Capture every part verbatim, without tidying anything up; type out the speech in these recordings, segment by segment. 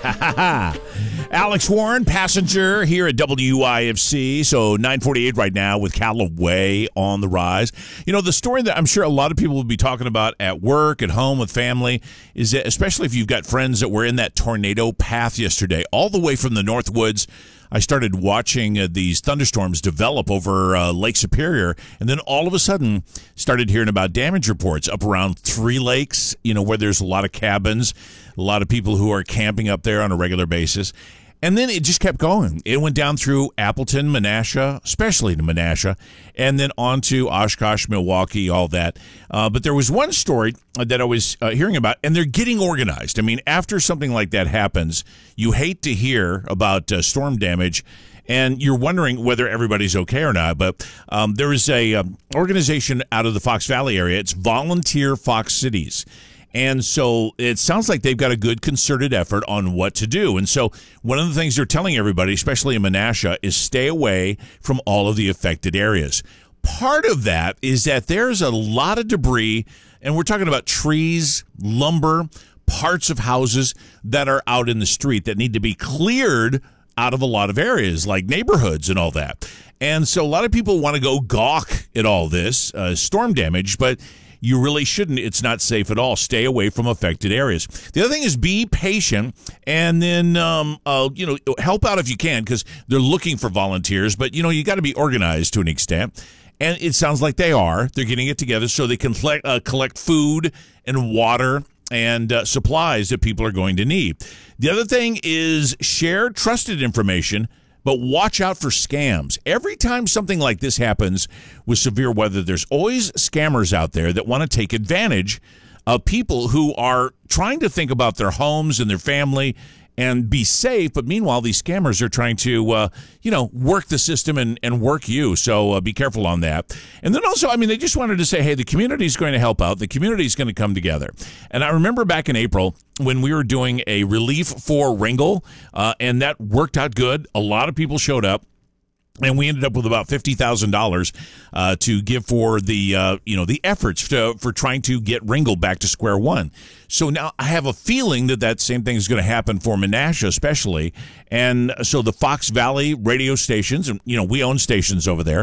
Alex Warren, passenger here at W I F C. So nine forty-eight right now with Callaway on the rise. You know, the story that I'm sure a lot of people will be talking about at work, at home, with family, is that especially if you've got friends that were in that tornado path yesterday, all the way from the Northwoods. I started watching uh, these thunderstorms develop over uh, Lake Superior, and then all of a sudden started hearing about damage reports up around Three Lakes, you know, where there's a lot of cabins, a lot of people who are camping up there on a regular basis. And then it just kept going. It went down through Appleton, Menasha, especially to Menasha, and then on to Oshkosh, Milwaukee, all that. Uh, but there was one story that I was uh, hearing about, and they're getting organized. I mean, after something like that happens, you hate to hear about uh, storm damage, and you're wondering whether everybody's okay or not. But um, there is a um, organization out of the Fox Valley area. It's Volunteer Fox Cities. And so it sounds like they've got a good concerted effort on what to do. And so one of the things they're telling everybody, especially in Menasha, is stay away from all of the affected areas. Part of that is that there's a lot of debris, and we're talking about trees, lumber, parts of houses that are out in the street that need to be cleared out of a lot of areas, like neighborhoods and all that. And so a lot of people want to go gawk at all this uh, storm damage, but you really shouldn't. It's not safe at all. Stay away from affected areas. The other thing is be patient, and then um, uh, you know, help out if you can, because they're looking for volunteers. But you know, you got to be organized to an extent, and it sounds like they are. They're getting it together so they can collect, uh, collect food and water and uh, supplies that people are going to need. The other thing is share trusted information, but watch out for scams. Every time something like this happens with severe weather, there's always scammers out there that want to take advantage of people who are trying to think about their homes and their family and be safe. But meanwhile, these scammers are trying to, uh, you know, work the system and, and work you. So uh, be careful on that. And then also, I mean, they just wanted to say, hey, the community is going to help out. The community is going to come together. And I remember back in April when we were doing a relief for Ringgold, uh, and that worked out good. A lot of people showed up. And we ended up with about fifty thousand dollars uh, to give for the uh, you know the efforts to, for trying to get Ringgold back to square one. So now I have a feeling that that same thing is going to happen for Menasha especially. And so the Fox Valley radio stations, and you know we own stations over there.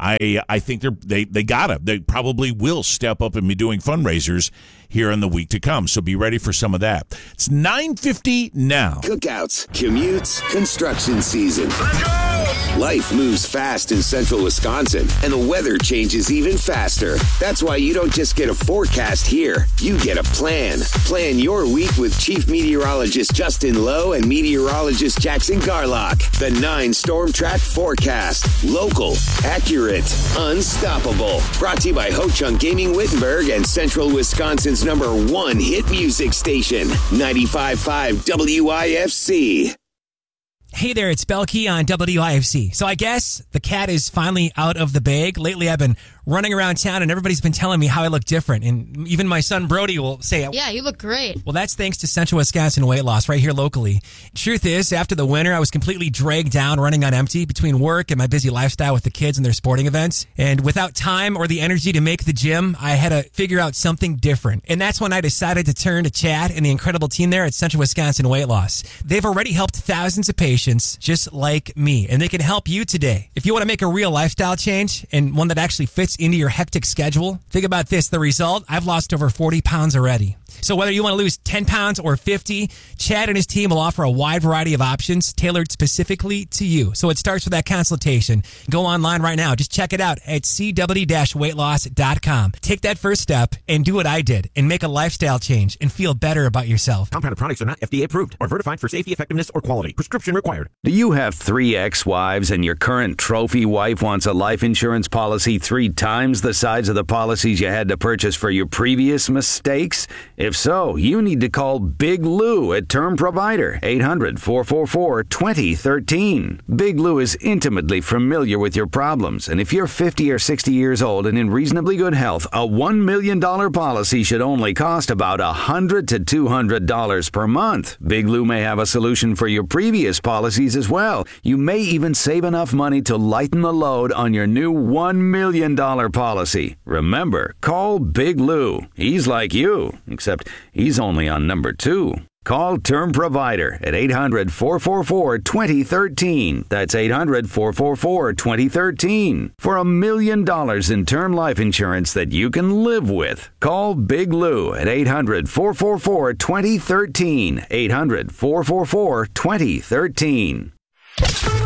I I think they're they they gotta they probably will step up and be doing fundraisers here in the week to come. So be ready for some of that. It's nine fifty now. Cookouts, commutes, construction season. Let's go! Life moves fast in central Wisconsin, and the weather changes even faster. That's why you don't just get a forecast here. You get a plan. Plan your week with Chief Meteorologist Justin Lowe and Meteorologist Jackson Garlock. The nine Storm Track Forecast. Local, accurate, unstoppable. Brought to you by Ho Chunk Gaming Wittenberg and Central Wisconsin's number one hit music station, ninety-five point five W I F C. Hey there, it's Belkey on W I F C. So I guess the cat is finally out of the bag. Lately I've been running around town and everybody's been telling me how I look different. And even my son Brody will say, yeah, you look great. Well, that's thanks to Central Wisconsin Weight Loss right here locally. Truth is, after the winter, I was completely dragged down running on empty between work and my busy lifestyle with the kids and their sporting events. And without time or the energy to make the gym, I had to figure out something different. And that's when I decided to turn to Chad and the incredible team there at Central Wisconsin Weight Loss. They've already helped thousands of patients just like me, and they can help you today. If you want to make a real lifestyle change and one that actually fits into your hectic schedule, think about this. The result, I've lost over forty pounds already. So whether you want to lose ten pounds or fifty, Chad and his team will offer a wide variety of options tailored specifically to you. So it starts with that consultation. Go online right now. Just check it out at c w weight loss dot com. Take that first step and do what I did and make a lifestyle change and feel better about yourself. Compounded products are not F D A approved or certified for safety, effectiveness, or quality. Prescription required. Do you have three ex-wives and your current trophy wife wants a life insurance policy three times the size of the policies you had to purchase for your previous mistakes? If so, you need to call Big Lou at Term Provider, eight hundred, four four four, two zero one three. Big Lou is intimately familiar with your problems, and if you're fifty or sixty years old and in reasonably good health, a one million dollars policy should only cost about one hundred to two hundred dollars per month. Big Lou may have a solution for your previous policies as well. You may even save enough money to lighten the load on your new one million dollars policy. Remember, call Big Lou. He's like you, except he's only on number two. Call Term Provider at eight hundred, four four four, two zero one three. That's eight hundred, four four four, two zero one three. For a million dollars in term life insurance that you can live with. Call Big Lou at eight hundred, four four four, two zero one three. eight hundred, four four four, two zero one three.